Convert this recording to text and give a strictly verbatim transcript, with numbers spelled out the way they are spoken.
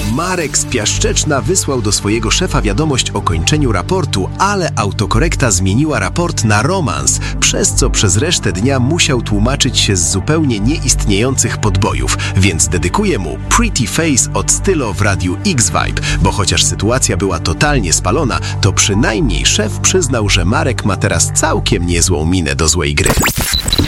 Marek z Piaszczeczna wysłał do swojego szefa wiadomość o kończeniu raportu, ale autokorekta zmieniła raport na romans, przez co przez resztę dnia musiał tłumaczyć się z zupełnie nieistniejących podbojów, więc dedykuję mu Pretty Face od Stylo w radiu X-Vibe, bo chociaż sytuacja była totalnie spalona, to przynajmniej szef przyznał, że Marek ma teraz całkiem niezłą minę do złej gry.